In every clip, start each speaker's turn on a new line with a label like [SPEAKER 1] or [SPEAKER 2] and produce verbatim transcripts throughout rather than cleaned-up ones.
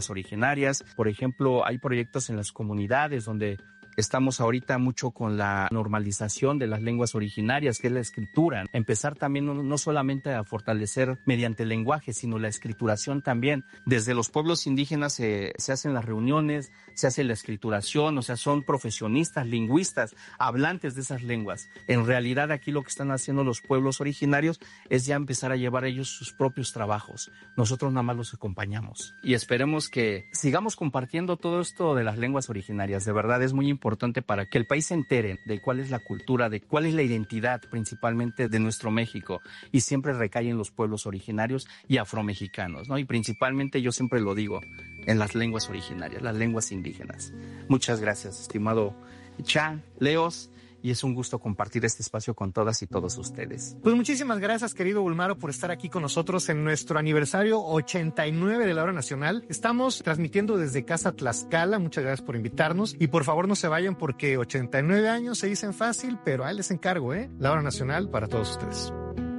[SPEAKER 1] originarias. Por ejemplo, hay proyectos en las comunidades donde estamos ahorita mucho con la normalización de las lenguas originarias, que es la escritura. Empezar también no, no solamente a fortalecer mediante el lenguaje, sino la escrituración también. Desde los pueblos indígenas se, se hacen las reuniones, se hace la escrituración, o sea, son profesionistas, lingüistas, hablantes de esas lenguas. En realidad aquí lo que están haciendo los pueblos originarios es ya empezar a llevar ellos sus propios trabajos. Nosotros nada más los acompañamos. Y esperemos que sigamos compartiendo todo esto de las lenguas originarias. De verdad es muy importante. importante para que el país se entere de cuál es la cultura, de cuál es la identidad principalmente de nuestro México, y siempre recae en los pueblos originarios y afromexicanos, ¿no? Y principalmente, yo siempre lo digo, en las lenguas originarias, las lenguas indígenas. Muchas gracias, estimado Cha, Leos, y es un gusto compartir este espacio con todas y todos ustedes.
[SPEAKER 2] Pues muchísimas gracias, querido Bulmaro, por estar aquí con nosotros en nuestro aniversario ochenta y nueve de la Hora Nacional. Estamos transmitiendo desde Casa Tlaxcala. Muchas gracias por invitarnos. Y por favor no se vayan, porque ochenta y nueve años se dicen fácil, pero ahí les encargo, ¿eh? La Hora Nacional para todos ustedes.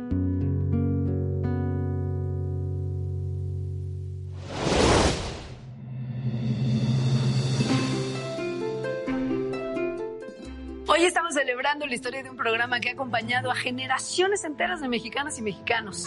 [SPEAKER 3] Hoy estamos celebrando la historia de un programa que ha acompañado a generaciones enteras de mexicanas y mexicanos.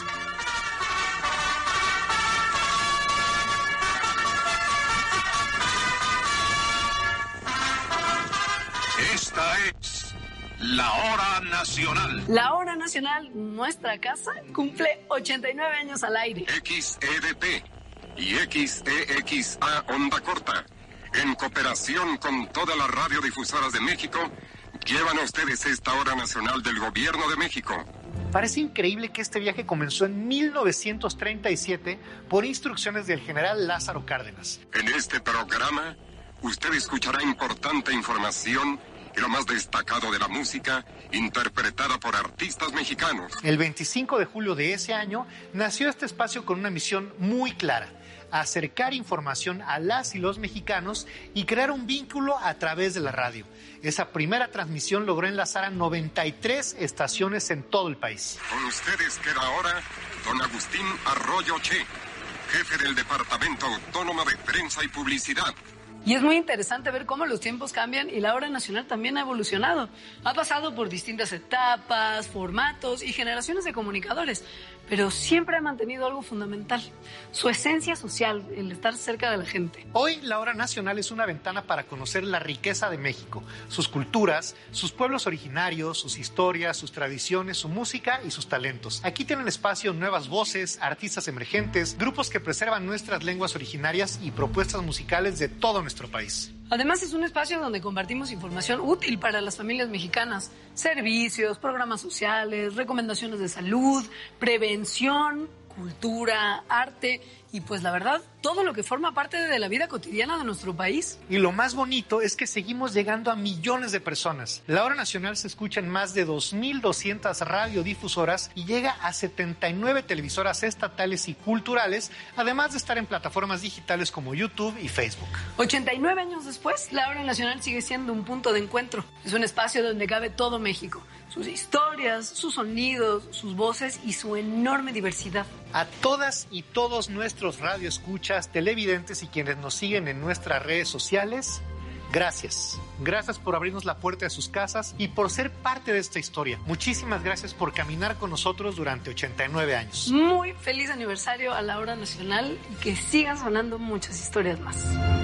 [SPEAKER 4] Esta es la Hora Nacional.
[SPEAKER 3] La Hora Nacional, nuestra casa, cumple ochenta y nueve años al aire.
[SPEAKER 4] X E D P y X E X A Onda Corta, en cooperación con todas las radiodifusoras de México, llevan a ustedes esta Hora Nacional del Gobierno de México.
[SPEAKER 2] Parece increíble que este viaje comenzó en mil novecientos treinta y siete por instrucciones del general Lázaro Cárdenas.
[SPEAKER 4] En este programa, usted escuchará importante información y lo más destacado de la música, interpretada por artistas mexicanos.
[SPEAKER 2] El veinticinco de julio de ese año, nació este espacio con una misión muy clara: acercar información a las y los mexicanos y crear un vínculo a través de la radio. Esa primera transmisión logró enlazar a noventa y tres estaciones en todo el país.
[SPEAKER 4] Con ustedes queda ahora don Agustín Arroyo Che, jefe del Departamento Autónomo de Prensa y Publicidad.
[SPEAKER 3] Y es muy interesante ver cómo los tiempos cambian y la Hora Nacional también ha evolucionado. Ha pasado por distintas etapas, formatos y generaciones de comunicadores, pero siempre ha mantenido algo fundamental: su esencia social, el estar cerca de la gente.
[SPEAKER 2] Hoy la Hora Nacional es una ventana para conocer la riqueza de México, sus culturas, sus pueblos originarios, sus historias, sus tradiciones, su música y sus talentos. Aquí tienen espacio nuevas voces, artistas emergentes, grupos que preservan nuestras lenguas originarias y propuestas musicales de todo nuestro país.
[SPEAKER 3] Además, es un espacio donde compartimos información útil para las familias mexicanas: servicios, programas sociales, recomendaciones de salud, prevención, cultura, arte y, pues la verdad, todo lo que forma parte de la vida cotidiana de nuestro país.
[SPEAKER 2] Y lo más bonito es que seguimos llegando a millones de personas. La Hora Nacional se escucha en más de dos mil doscientas radiodifusoras y llega a setenta y nueve televisoras estatales y culturales, además de estar en plataformas digitales como YouTube y Facebook.
[SPEAKER 3] ochenta y nueve años después, la Hora Nacional sigue siendo un punto de encuentro. Es un espacio donde cabe todo México: sus historias, sus sonidos, sus voces y su enorme diversidad.
[SPEAKER 2] A todas y todos nuestros radioescuchas, televidentes y quienes nos siguen en nuestras redes sociales, gracias. Gracias por abrirnos la puerta de sus casas y por ser parte de esta historia. Muchísimas gracias por caminar con nosotros durante ochenta y nueve años.
[SPEAKER 3] Muy feliz aniversario a la Hora Nacional y que sigan sonando muchas historias más.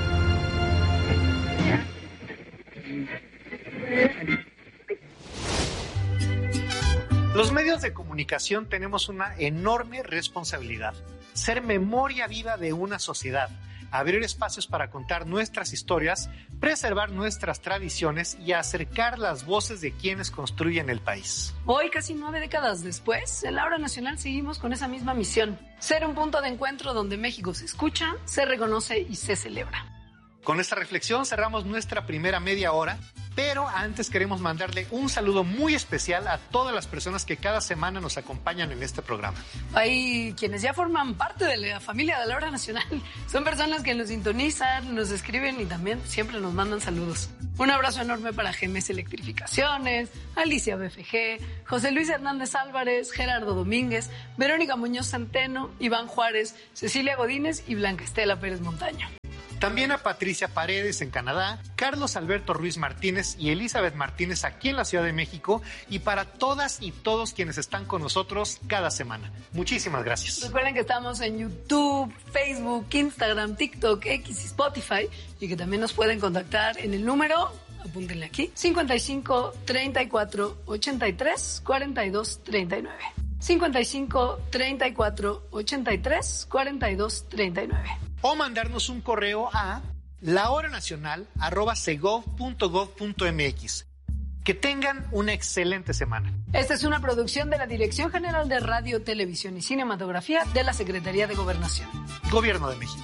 [SPEAKER 2] Los medios de comunicación tenemos una enorme responsabilidad: ser memoria viva de una sociedad, abrir espacios para contar nuestras historias, preservar nuestras tradiciones y acercar las voces de quienes construyen el país.
[SPEAKER 3] Hoy, casi nueve décadas después, en la Hora Nacional seguimos con esa misma misión: ser un punto de encuentro donde México se escucha, se reconoce y se celebra.
[SPEAKER 2] Con esta reflexión cerramos nuestra primera media hora, pero antes queremos mandarle un saludo muy especial a todas las personas que cada semana nos acompañan en este programa.
[SPEAKER 3] Hay quienes ya forman parte de la familia de la Hora Nacional. Son personas que nos sintonizan, nos escriben y también siempre nos mandan saludos. Un abrazo enorme para G M S Electrificaciones, Alicia B F G, José Luis Hernández Álvarez, Gerardo Domínguez, Verónica Muñoz Centeno, Iván Juárez, Cecilia Godínez y Blanca Estela Pérez Montaño.
[SPEAKER 2] También a Patricia Paredes en Canadá, Carlos Alberto Ruiz Martínez y Elizabeth Martínez aquí en la Ciudad de México, y para todas y todos quienes están con nosotros cada semana. Muchísimas gracias.
[SPEAKER 3] Recuerden que estamos en YouTube, Facebook, Instagram, TikTok, X y Spotify, y que también nos pueden contactar en el número, apúntenle aquí, cincuenta y cinco, treinta y cuatro, ochenta y tres, cuarenta y dos, treinta y nueve. cincuenta y cinco, treinta y cuatro, ochenta y tres, cuarenta y dos, treinta y nueve.
[SPEAKER 2] O mandarnos un correo a lahoranacional arroba segov punto gov punto mx. Que tengan una excelente semana.
[SPEAKER 3] Esta es una producción de la Dirección General de Radio, Televisión y Cinematografía de la Secretaría de Gobernación.
[SPEAKER 2] Gobierno de México.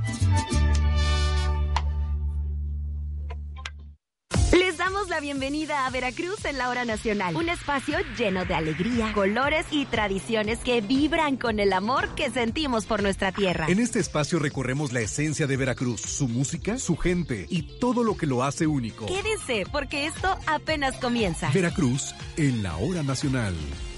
[SPEAKER 5] Les damos la bienvenida a Veracruz en la Hora Nacional, un espacio lleno de alegría, colores y tradiciones que vibran con el amor que sentimos por nuestra tierra.
[SPEAKER 6] En este espacio recorremos la esencia de Veracruz, su música, su gente y todo lo que lo hace único.
[SPEAKER 5] Quédense, porque esto apenas comienza.
[SPEAKER 6] Veracruz en la Hora Nacional.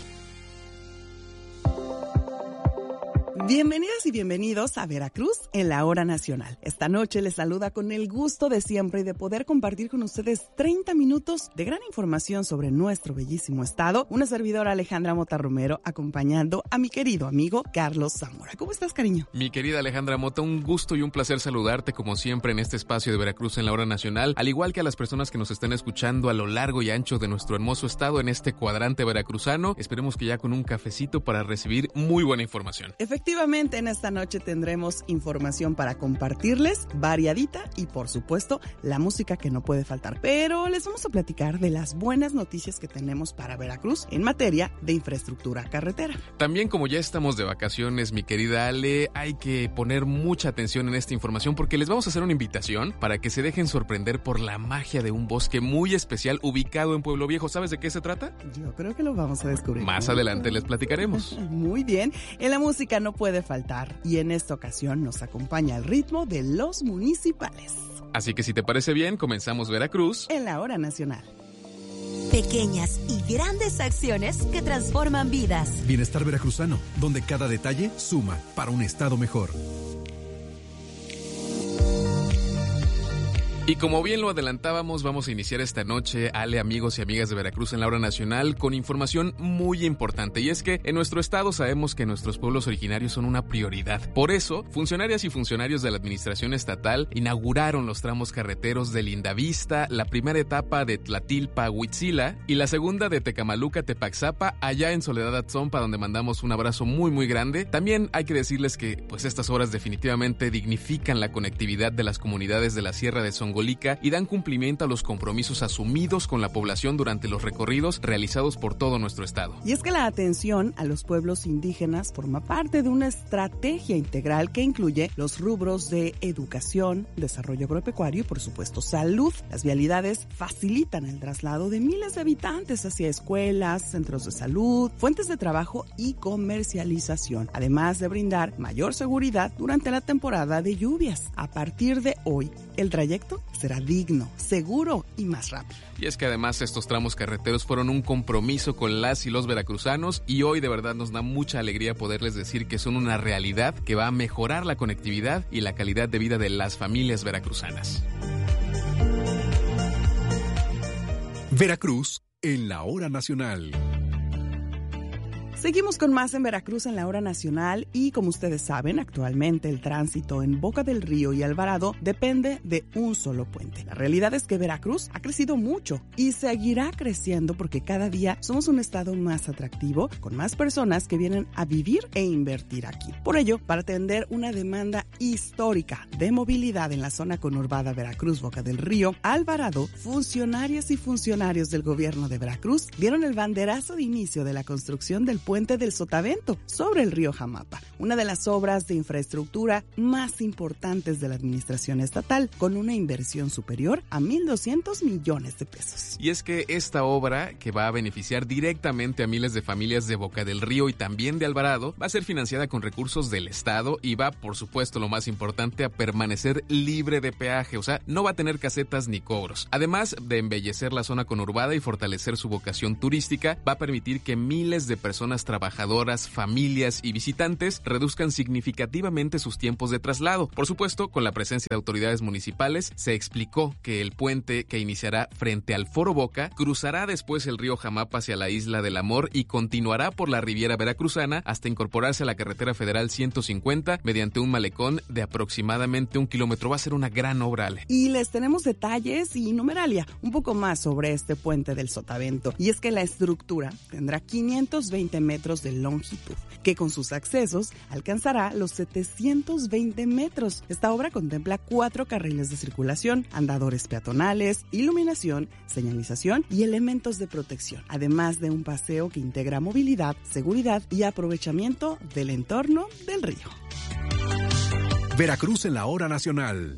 [SPEAKER 7] Bienvenidas y bienvenidos a Veracruz en la Hora Nacional. Esta noche les saluda con el gusto de siempre y de poder compartir con ustedes treinta minutos de gran información sobre nuestro bellísimo estado. Una servidora, Alejandra Mota Romero, acompañando a mi querido amigo Carlos Zamora. ¿Cómo estás, cariño?
[SPEAKER 8] Mi querida Alejandra Mota, un gusto y un placer saludarte como siempre en este espacio de Veracruz en la Hora Nacional, al igual que a las personas que nos están escuchando a lo largo y ancho de nuestro hermoso estado en este cuadrante veracruzano. Esperemos que ya con un cafecito para recibir muy buena información.
[SPEAKER 7] Efectivamente. Efectivamente, en esta noche tendremos información para compartirles, variadita y, por supuesto, la música que no puede faltar. Pero les vamos a platicar de las buenas noticias que tenemos para Veracruz en materia de infraestructura carretera.
[SPEAKER 8] También, como ya estamos de vacaciones, mi querida Ale, hay que poner mucha atención en esta información porque les vamos a hacer una invitación para que se dejen sorprender por la magia de un bosque muy especial ubicado en Pueblo Viejo. ¿Sabes de qué se trata?
[SPEAKER 7] Yo creo que lo vamos a descubrir.
[SPEAKER 8] Más adelante les platicaremos.
[SPEAKER 7] Muy bien. En la música no puede faltar y en esta ocasión nos acompaña el ritmo de Los Municipales.
[SPEAKER 8] Así que si te parece bien, comenzamos Veracruz
[SPEAKER 7] en la Hora Nacional.
[SPEAKER 5] Pequeñas y grandes acciones que transforman vidas.
[SPEAKER 6] Bienestar veracruzano, donde cada detalle suma para un estado mejor.
[SPEAKER 8] Y como bien lo adelantábamos, vamos a iniciar esta noche, Ale, amigos y amigas de Veracruz en la Hora Nacional, con información muy importante. Y es que en nuestro estado sabemos que nuestros pueblos originarios son una prioridad. Por eso, funcionarias y funcionarios de la administración estatal inauguraron los tramos carreteros de Lindavista, la primera etapa de Tlatilpa, Huitzila, y la segunda de Tecamaluca, Tepaxapa, allá en Soledad Atzompa, donde mandamos un abrazo muy muy grande. También hay que decirles que pues estas obras definitivamente dignifican la conectividad de las comunidades de la Sierra de Songolica y dan cumplimiento a los compromisos asumidos con la población durante los recorridos realizados por todo nuestro estado.
[SPEAKER 7] Y es que la atención a los pueblos indígenas forma parte de una estrategia integral que incluye los rubros de educación, desarrollo agropecuario y, por supuesto, salud. Las vialidades facilitan el traslado de miles de habitantes hacia escuelas, centros de salud, fuentes de trabajo y comercialización, además de brindar mayor seguridad durante la temporada de lluvias. A partir de hoy, el trayecto será digno, seguro y más rápido.
[SPEAKER 8] Y es que además estos tramos carreteros fueron un compromiso con las y los veracruzanos y hoy de verdad nos da mucha alegría poderles decir que son una realidad que va a mejorar la conectividad y la calidad de vida de las familias veracruzanas.
[SPEAKER 6] Veracruz en la Hora Nacional.
[SPEAKER 7] Seguimos con más en Veracruz en la Hora Nacional y, como ustedes saben, actualmente el tránsito en Boca del Río y Alvarado depende de un solo puente. La realidad es que Veracruz ha crecido mucho y seguirá creciendo porque cada día somos un estado más atractivo, con más personas que vienen a vivir e invertir aquí. Por ello, para atender una demanda histórica de movilidad en la zona conurbada Veracruz-Boca del Río, Alvarado, funcionarias y funcionarios del gobierno de Veracruz dieron el banderazo de inicio de la construcción del Puente del Sotavento sobre el río Jamapa, una de las obras de infraestructura más importantes de la administración estatal, con una inversión superior a mil doscientos millones de pesos.
[SPEAKER 8] Y es que esta obra, que va a beneficiar directamente a miles de familias de Boca del Río y también de Alvarado, va a ser financiada con recursos del Estado y va, por supuesto, lo más importante, a permanecer libre de peaje, o sea, no va a tener casetas ni cobros. Además de embellecer la zona conurbada y fortalecer su vocación turística, va a permitir que miles de personas personas trabajadoras, familias y visitantes reduzcan significativamente sus tiempos de traslado. Por supuesto, con la presencia de autoridades municipales, se explicó que el puente que iniciará frente al Foro Boca cruzará después el río Jamapa hacia la Isla del Amor y continuará por la Riviera Veracruzana hasta incorporarse a la carretera federal ciento cincuenta mediante un malecón de aproximadamente un kilómetro. Va a ser una gran obra, Ale.
[SPEAKER 7] Y les tenemos detalles y numeralia, un poco más sobre este puente del Sotavento. Y es que la estructura tendrá quinientos veinte metros de longitud, que con sus accesos alcanzará los setecientos veinte metros. Esta obra contempla cuatro carriles de circulación, andadores peatonales, iluminación, señalización y elementos de protección, además de un paseo que integra movilidad, seguridad y aprovechamiento del entorno del río.
[SPEAKER 6] Veracruz en la hora nacional.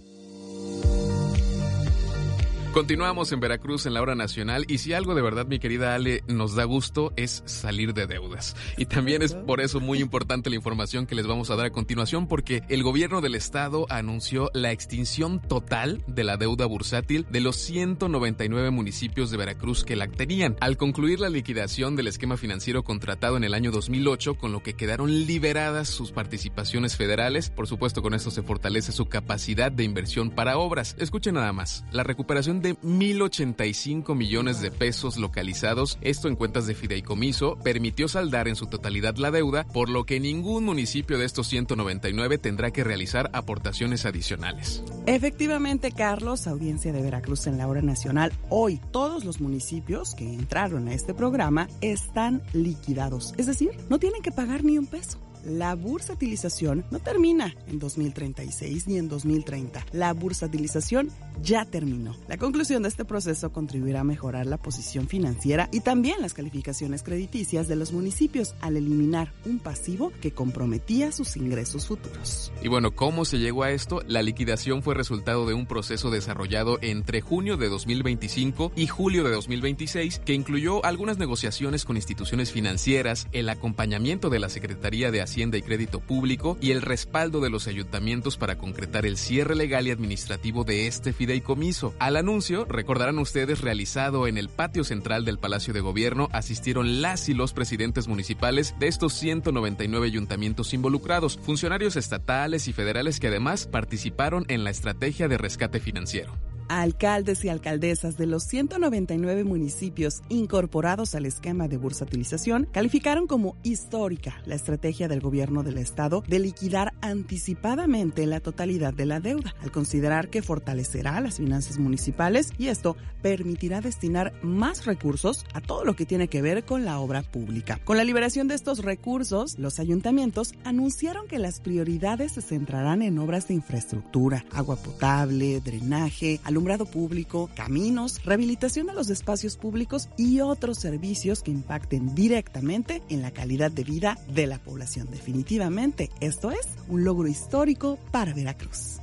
[SPEAKER 8] Continuamos en Veracruz en la hora nacional y si algo de verdad, mi querida Ale, nos da gusto es salir de deudas. Y también es por eso muy importante la información que les vamos a dar a continuación, porque el gobierno del estado anunció la extinción total de la deuda bursátil de los ciento noventa y nueve municipios de Veracruz que la tenían, al concluir la liquidación del esquema financiero contratado en el año dos mil ocho, con lo que quedaron liberadas sus participaciones federales. Por supuesto, con esto se fortalece su capacidad de inversión para obras. Escuchen nada más, la recuperación de mil ochenta y cinco millones de pesos localizados, esto en cuentas de fideicomiso, permitió saldar en su totalidad la deuda, por lo que ningún municipio de estos ciento noventa y nueve tendrá que realizar aportaciones adicionales.
[SPEAKER 7] Efectivamente, Carlos, audiencia de Veracruz en la hora nacional, hoy todos los municipios que entraron a este programa están liquidados, es decir, no tienen que pagar ni un peso. La bursatilización no termina en dos mil treinta y seis ni en dos mil treinta. La bursatilización ya terminó. La conclusión de este proceso contribuirá a mejorar la posición financiera y también las calificaciones crediticias de los municipios al eliminar un pasivo que comprometía sus ingresos futuros.
[SPEAKER 8] Y bueno, ¿cómo se llegó a esto? La liquidación fue resultado de un proceso desarrollado entre junio de dos mil veinticinco y julio de dos mil veintiséis que incluyó algunas negociaciones con instituciones financieras, el acompañamiento de la Secretaría de Hacienda y Crédito Público y el respaldo de los ayuntamientos para concretar el cierre legal y administrativo de este fideicomiso. Al anuncio, recordarán ustedes, realizado en el patio central del Palacio de Gobierno, asistieron las y los presidentes municipales de estos ciento noventa y nueve ayuntamientos involucrados, funcionarios estatales y federales que además participaron en la estrategia de rescate financiero.
[SPEAKER 7] Alcaldes y alcaldesas de los ciento noventa y nueve municipios incorporados al esquema de bursatilización calificaron como histórica la estrategia del gobierno del estado de liquidar anticipadamente la totalidad de la deuda, al considerar que fortalecerá las finanzas municipales y esto permitirá destinar más recursos a todo lo que tiene que ver con la obra pública. Con la liberación de estos recursos, los ayuntamientos anunciaron que las prioridades se centrarán en obras de infraestructura, agua potable, drenaje, alumbrado público, caminos, rehabilitación de los espacios públicos y otros servicios que impacten directamente en la calidad de vida de la población. Definitivamente, esto es un logro histórico para Veracruz.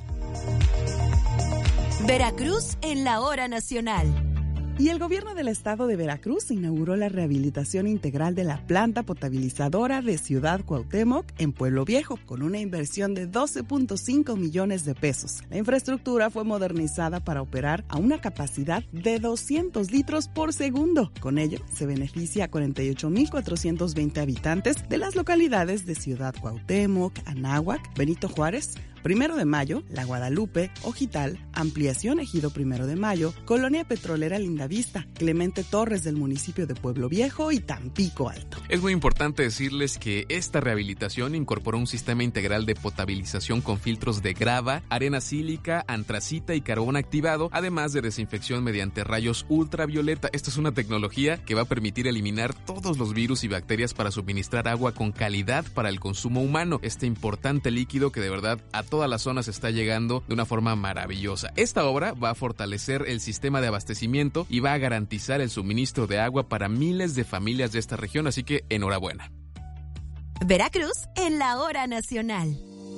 [SPEAKER 5] Veracruz en la hora nacional.
[SPEAKER 7] Y el gobierno del estado de Veracruz inauguró la rehabilitación integral de la planta potabilizadora de Ciudad Cuauhtémoc en Pueblo Viejo, con una inversión de doce punto cinco millones de pesos. La infraestructura fue modernizada para operar a una capacidad de doscientos litros por segundo. Con ello, se beneficia a cuarenta y ocho mil cuatrocientos veinte habitantes de las localidades de Ciudad Cuauhtémoc, Anáhuac, Benito Juárez, Primero de Mayo, La Guadalupe, Ojital, Ampliación Ejido Primero de Mayo, Colonia Petrolera Lindavista, Clemente Torres del municipio de Pueblo Viejo y Tampico Alto.
[SPEAKER 8] Es muy importante decirles que esta rehabilitación incorporó un sistema integral de potabilización con filtros de grava, arena sílica, antracita y carbón activado, además de desinfección mediante rayos ultravioleta. Esta es una tecnología que va a permitir eliminar todos los virus y bacterias para suministrar agua con calidad para el consumo humano. Este importante líquido que de verdad a todas las zonas está llegando de una forma maravillosa. Esta obra va a fortalecer el sistema de abastecimiento y va a garantizar el suministro de agua para miles de familias de esta región, así que enhorabuena.
[SPEAKER 5] Veracruz en la hora nacional.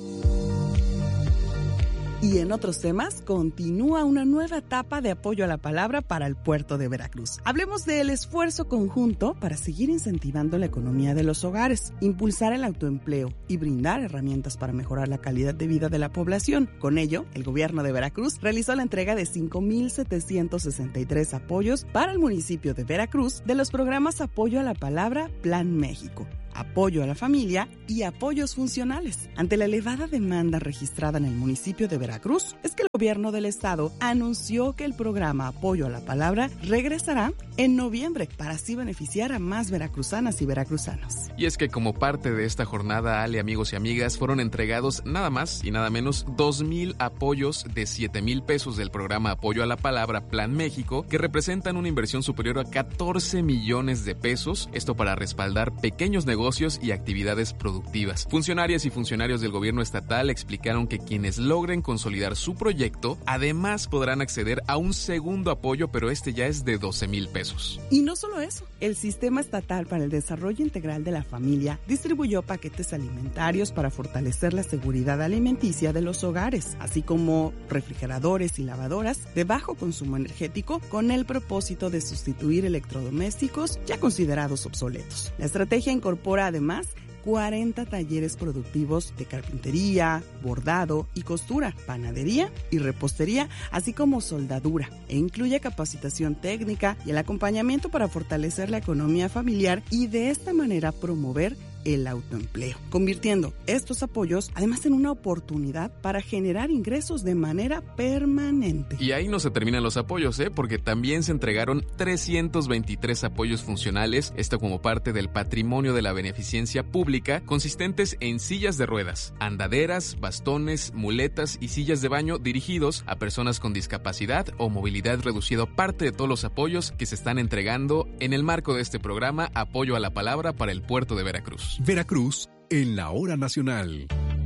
[SPEAKER 7] Y en otros temas, continúa una nueva etapa de apoyo a la palabra para el puerto de Veracruz. Hablemos del esfuerzo conjunto para seguir incentivando la economía de los hogares, impulsar el autoempleo y brindar herramientas para mejorar la calidad de vida de la población. Con ello, el gobierno de Veracruz realizó la entrega de cinco mil setecientos sesenta y tres apoyos para el municipio de Veracruz de los programas Apoyo a la Palabra Plan México, apoyo a la familia y apoyos funcionales. Ante la elevada demanda registrada en el municipio de Veracruz, es que el gobierno del estado anunció que el programa Apoyo a la Palabra regresará en noviembre para así beneficiar a más veracruzanas y veracruzanos.
[SPEAKER 8] Y es que como parte de esta jornada, Ale, amigos y amigas, fueron entregados nada más y nada menos dos mil apoyos de siete mil pesos del programa Apoyo a la Palabra Plan México, que representan una inversión superior a catorce millones de pesos, esto para respaldar pequeños negocios y actividades productivas. Funcionarias y funcionarios del gobierno estatal explicaron que quienes logren consolidar su proyecto, además podrán acceder a un segundo apoyo, pero este ya es de doce mil pesos.
[SPEAKER 7] Y no solo eso, el Sistema Estatal para el Desarrollo Integral de la Familia distribuyó paquetes alimentarios para fortalecer la seguridad alimenticia de los hogares, así como refrigeradores y lavadoras de bajo consumo energético, con el propósito de sustituir electrodomésticos ya considerados obsoletos. La estrategia incorpora además cuarenta talleres productivos de carpintería, bordado y costura, panadería y repostería, así como soldadura, e incluye capacitación técnica y el acompañamiento para fortalecer la economía familiar y de esta manera promover el autoempleo, convirtiendo estos apoyos además en una oportunidad para generar ingresos de manera permanente.
[SPEAKER 8] Y ahí no se terminan los apoyos, ¿eh? Porque también se entregaron trescientos veintitrés apoyos funcionales, esto como parte del patrimonio de la beneficencia pública, consistentes en sillas de ruedas, andaderas, bastones, muletas y sillas de baño dirigidos a personas con discapacidad o movilidad reducida, parte de todos los apoyos que se están entregando en el marco de este programa Apoyo a la Palabra para el puerto de Veracruz.
[SPEAKER 6] Veracruz en la hora nacional.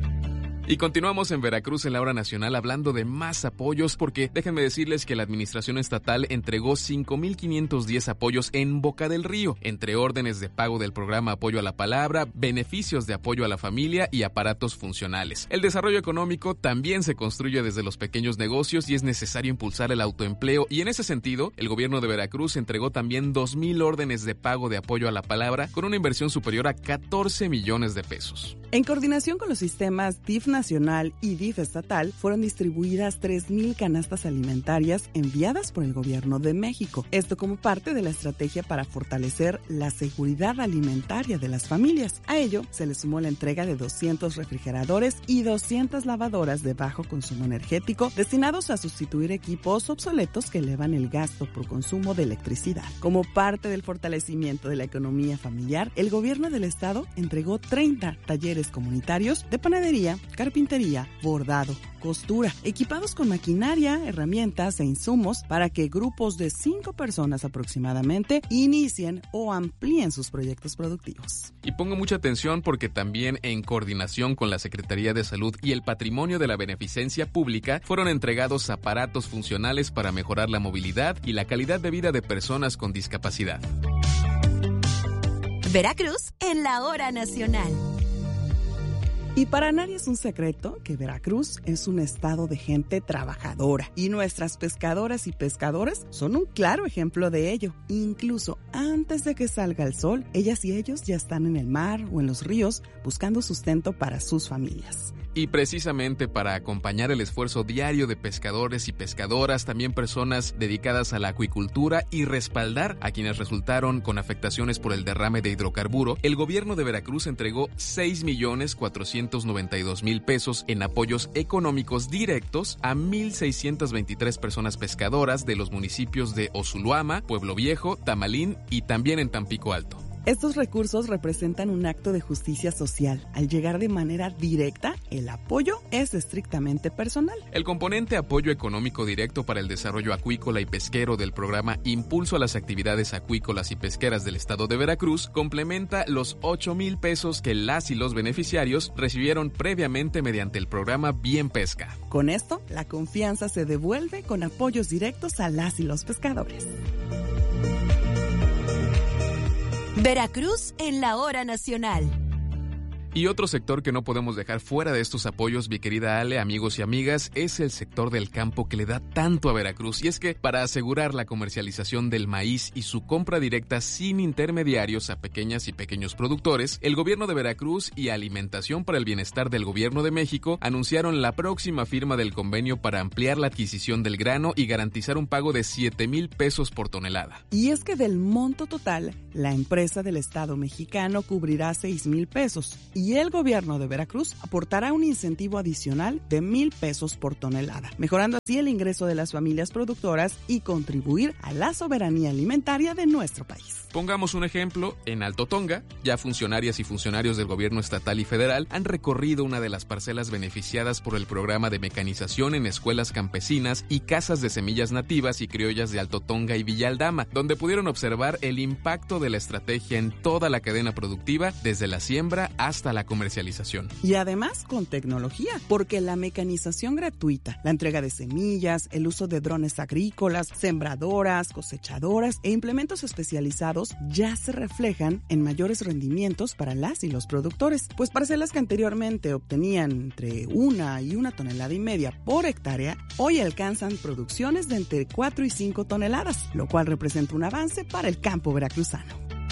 [SPEAKER 8] Y continuamos en Veracruz en la hora nacional hablando de más apoyos, porque déjenme decirles que la administración estatal entregó cinco mil quinientos diez apoyos en Boca del Río, entre órdenes de pago del programa Apoyo a la Palabra, beneficios de apoyo a la familia y aparatos funcionales. El desarrollo económico también se construye desde los pequeños negocios y es necesario impulsar el autoempleo, y en ese sentido, el gobierno de Veracruz entregó también dos mil órdenes de pago de apoyo a la palabra con una inversión superior a catorce millones de pesos.
[SPEAKER 7] En coordinación con los sistemas D I F nacional y D I F estatal, fueron distribuidas tres mil canastas alimentarias enviadas por el gobierno de México. Esto como parte de la estrategia para fortalecer la seguridad alimentaria de las familias. A ello se le sumó la entrega de doscientos refrigeradores y doscientas lavadoras de bajo consumo energético destinados a sustituir equipos obsoletos que elevan el gasto por consumo de electricidad. Como parte del fortalecimiento de la economía familiar, el gobierno del estado entregó treinta talleres comunitarios de panadería, carpintería, bordado, costura, equipados con maquinaria, herramientas e insumos para que grupos de cinco personas aproximadamente inicien o amplíen sus proyectos productivos.
[SPEAKER 8] Y pongo mucha atención porque también en coordinación con la Secretaría de Salud y el Patrimonio de la Beneficencia Pública fueron entregados aparatos funcionales para mejorar la movilidad y la calidad de vida de personas con discapacidad.
[SPEAKER 5] Veracruz en la hora nacional.
[SPEAKER 7] Y para nadie es un secreto que Veracruz es un estado de gente trabajadora y nuestras pescadoras y pescadores son un claro ejemplo de ello. Incluso antes de que salga el sol, ellas y ellos ya están en el mar o en los ríos buscando sustento para sus familias.
[SPEAKER 8] Y precisamente para acompañar el esfuerzo diario de pescadores y pescadoras, también personas dedicadas a la acuicultura y respaldar a quienes resultaron con afectaciones por el derrame de hidrocarburo, el gobierno de Veracruz entregó seis millones cuatrocientos noventa y dos mil pesos en apoyos económicos directos a mil seiscientas veintitrés personas pescadoras de los municipios de Osuluama, Pueblo Viejo, Tamalín y también en Tampico Alto.
[SPEAKER 7] Estos recursos representan un acto de justicia social. Al llegar de manera directa, el apoyo es estrictamente personal.
[SPEAKER 8] El componente apoyo económico directo para el desarrollo acuícola y pesquero del programa Impulso a las actividades acuícolas y pesqueras del estado de Veracruz complementa los ocho mil pesos que las y los beneficiarios recibieron previamente mediante el programa Bien Pesca.
[SPEAKER 7] Con esto, la confianza se devuelve con apoyos directos a las y los pescadores.
[SPEAKER 5] Veracruz en la hora nacional.
[SPEAKER 8] Y otro sector que no podemos dejar fuera de estos apoyos, mi querida Ale, amigos y amigas, es el sector del campo que le da tanto a Veracruz. Y es que para asegurar la comercialización del maíz y su compra directa sin intermediarios a pequeñas y pequeños productores, el gobierno de Veracruz y Alimentación para el Bienestar del Gobierno de México anunciaron la próxima firma del convenio para ampliar la adquisición del grano y garantizar un pago de siete mil pesos por tonelada.
[SPEAKER 7] Y es que del monto total, la empresa del Estado mexicano cubrirá seis mil pesos y el gobierno de Veracruz aportará un incentivo adicional de mil pesos por tonelada, mejorando así el ingreso de las familias productoras y contribuir a la soberanía alimentaria de nuestro país.
[SPEAKER 8] Pongamos un ejemplo, en Alto Tonga, ya funcionarias y funcionarios del gobierno estatal y federal han recorrido una de las parcelas beneficiadas por el programa de mecanización en escuelas campesinas y casas de semillas nativas y criollas de Alto Tonga y Villa Aldama, donde pudieron observar el impacto de la estrategia en toda la cadena productiva, desde la siembra hasta la comercialización.
[SPEAKER 7] Y además con tecnología, porque la mecanización gratuita, la entrega de semillas, el uso de drones agrícolas, sembradoras, cosechadoras e implementos especializados ya se reflejan en mayores rendimientos para las y los productores, pues parcelas que anteriormente obtenían entre una y una tonelada y media por hectárea, hoy alcanzan producciones de entre cuatro y cinco toneladas, lo cual representa un avance para el campo veracruzano.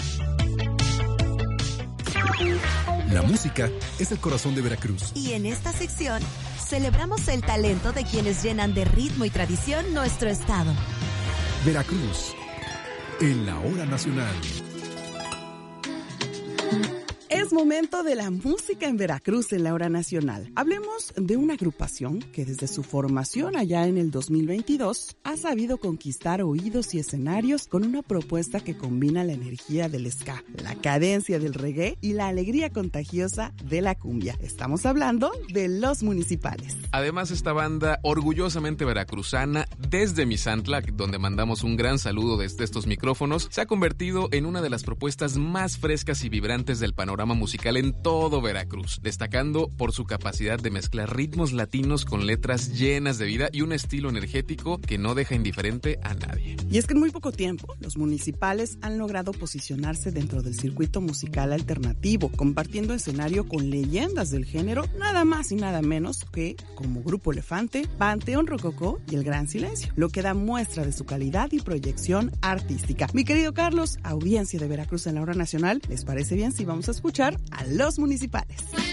[SPEAKER 6] La música es el corazón de Veracruz.
[SPEAKER 5] Y en esta sección celebramos el talento de quienes llenan de ritmo y tradición nuestro estado.
[SPEAKER 6] Veracruz, en la hora nacional.
[SPEAKER 7] Es momento de la música en Veracruz en la hora nacional. Hablemos de una agrupación que desde su formación allá en el dos mil veintidós ha sabido conquistar oídos y escenarios con una propuesta que combina la energía del ska, la cadencia del reggae y la alegría contagiosa de la cumbia. Estamos hablando de Los Municipales.
[SPEAKER 8] Además, esta banda orgullosamente veracruzana, desde Misantla, donde mandamos un gran saludo desde estos micrófonos, se ha convertido en una de las propuestas más frescas y vibrantes del panorama musical en todo Veracruz, destacando por su capacidad de mezclar ritmos latinos con letras llenas de vida y un estilo energético que no deja indiferente a nadie.
[SPEAKER 7] Y es que en muy poco tiempo, Los Municipales han logrado posicionarse dentro del circuito musical alternativo, compartiendo escenario con leyendas del género, nada más y nada menos que como Grupo Elefante, Panteón Rococó y El Gran Silencio, lo que da muestra de su calidad y proyección artística. Mi querido Carlos, audiencia de Veracruz en la hora nacional, ¿les parece bien si vamos a escuchar a Los Municipales?